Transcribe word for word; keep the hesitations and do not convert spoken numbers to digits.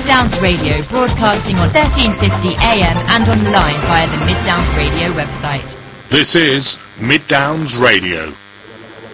Mid-Downs Radio, broadcasting on thirteen fifty A M and online via the Mid-Downs Radio website. This is Mid-Downs Radio.